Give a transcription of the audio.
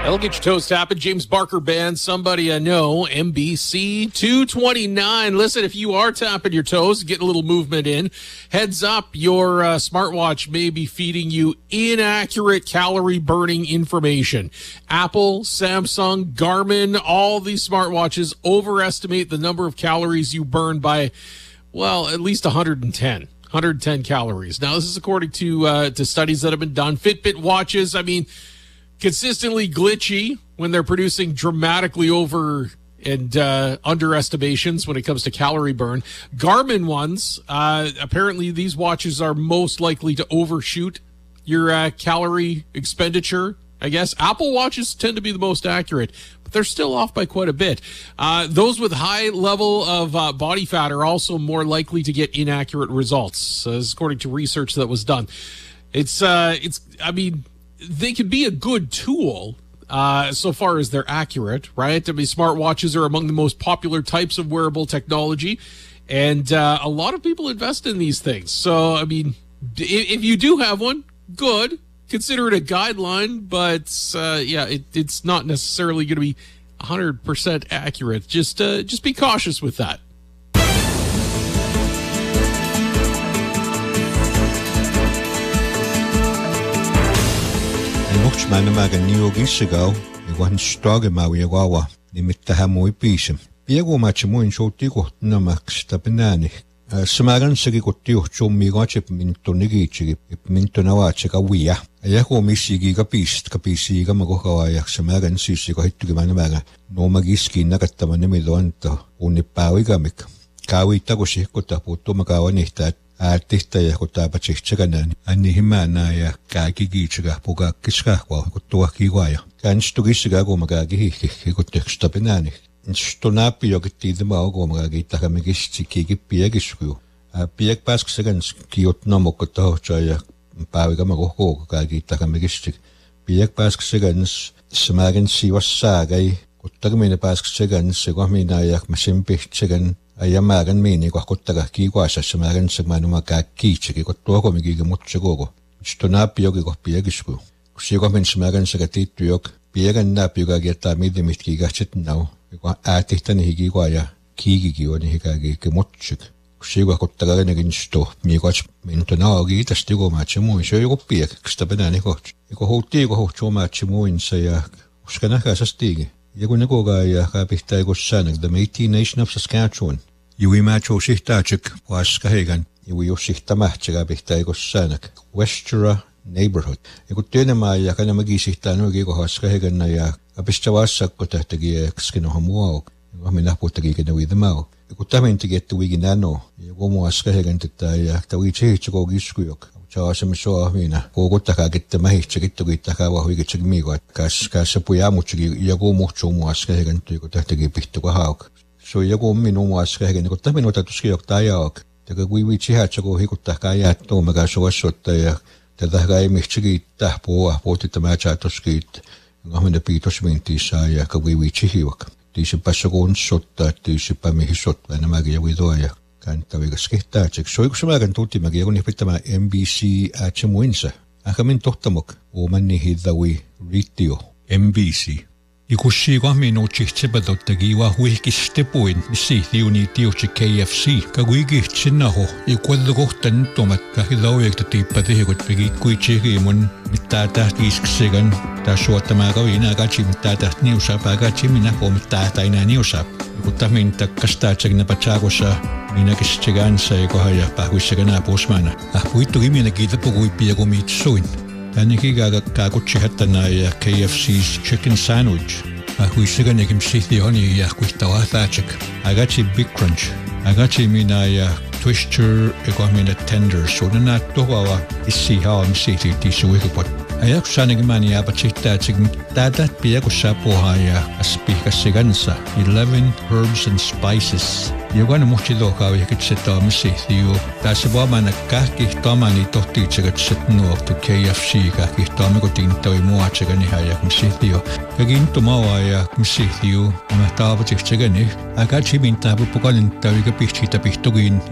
I'll get your toes tapping. James Barker Band, Somebody I Know, MBC 229. Listen, if you are tapping your toes, get a little movement in. Heads up, your smartwatch may be feeding you inaccurate calorie burning information. Apple, Samsung, Garmin, all these smartwatches overestimate the number of calories you burn by, well, at least 110 calories. Now, this is according to studies that have been done. Fitbit watches, consistently glitchy when they're producing dramatically over and underestimations when it comes to calorie burn. Garmin ones, apparently these watches are most likely to overshoot your calorie expenditure, I guess. Apple watches tend to be the most accurate, but they're still off by quite a bit. Those with high level of body fat are also more likely to get inaccurate results, according to research that was done. They can be a good tool so far as they're accurate, right? Smartwatches are among the most popular types of wearable technology, and a lot of people invest in these things. So, if you do have one, good. Consider it a guideline, but it's not necessarily going to be 100% accurate. Just be cautious with that. Manamagan New Gisigo, you want strong Maui Wawa, limit Hamui Bisham. Piego Machimu in Shotigo, Namax, Tapanani. Samaran Segotio, Chomi Gotchip, Mintonigichi, Mintonawacha, Wea. Ayaho Missy Giga Beast, Capisi, Gamagoa, Samaran Sisi, go to Manamaga. No Magiski, Nagatamanimidonto, only Pawigamic. Kawi Tagoshi, Kotapo, Tomagawanita. Artista ja kotapa chichaganan ani himana ja kaakigichiga puga kiskahwa kutua kiwaya kanstugisiga gomagagi hikuteksta penani stonapi jokitidma ogomagagi migischiki piegisku piek pasksegan kiotnomokto ja paavigamagoko kagi takamigischik piek pasksegan smagen siwassagai kuttamine pasksegan segomina ja masimpichsegan Ayamagan mini quacottaga kiwasa samagan sagmanumaka kichiki kotuakomigi mutsegogo. Stonapi yogi piagisku. Kusigomin samagan sagatituyok, piegan napiuga geta midimiki gachet now. Atitani higiwaya, kigi on higagi kemotsik. Kusigo kottaga neginsto, migoch mintonagi, tastigo machimu, so you piek, stabanani coach. You go hotigo hocho machimu in saya, Uskanaka sastigi. Yagunagoga ja kapihtaiko sanak the Métis Nation of Saskatchewan. Yui macho sihtachik waskahegan. Yui osihtamahcha kapihtaiko sanak. Westera neighborhood. Yakutyenema ja kanamagi sihtanu gigo haskahegan na ja kapistawassak kotahtagi ekskinohamuaok. Minaputagi kinawidamao. Yakutamintigette wiginano. Yagomo haskahegan tita ja tawichihitsiko giskuyok. Chaasamisoa mina kokottaka kitte mahitsikittu kittaka huikitsimigo kas pujamutsiki joku muhtsu muaskehen tyko tähtegi pihtuko hauk so joku minu muaskehen ko tamino tatuski jokta jaok taka kuivi chihatsako hikuttaka jätto mega soassotta ja tätä kai mihtsiki tahpoa potittama chatoskit ngahmene piitosmintiissa ja kuivi chihiwak tiisipässakon sotta tiisipä mihisot enemmänkin joku toja Kantavigas kehtaachik. Soikusumagan tuutimäki joku nihpittämä MBC äätsemuinsa. Akamin tohtamok omanni hiddawi riittio. MBC. Ikusi kahminu chihtsepatottagi wa huihkistepuin missiithiuni tiuchi KFC. Kaguikihtsinnaho ikuaddokohtan tomat kahidauekta tiippatihikut pigikkuitsihimun mittaa tahtiisksegan. Tasuottamaa inagachi mittaa tahtniusapagachi minako mittaa taina niusap. Kutamin takkastaatsakin patsakossa minäkistigansa ja kohaja pahuissagana posmana. Puittukin minäkiitä pukuippia kuin mitsuin. Tännekin kaakutsihattana ja KFC's chicken sandwich. Pahuissaganakin sihtioni ja kuittavaa taatsak. Agatsi Big Crunch. Agatsi minä ja Twister ja kohmina tenders. Suunnana tohvaa issi haamisihti tiisuikupot. Ajaksanakin mani jääpätsihtäätsikin täältä piekussa puhaa ja aspihkassigansa 11 herbs and spices. Jokainen muhti tohkaa vihkitset aamissihtiuu. Tässä vaamana kähkihtaamani tohtiitsekatset nuohtu KFC kähkihtaamiko tintavi muatsekan ihan ja missihtiuu. Ja kintumaa ja missihtiuu. Mä taavatsihtsekani. Aika chimin tääpä pukalin täykä pihtitä pihtukin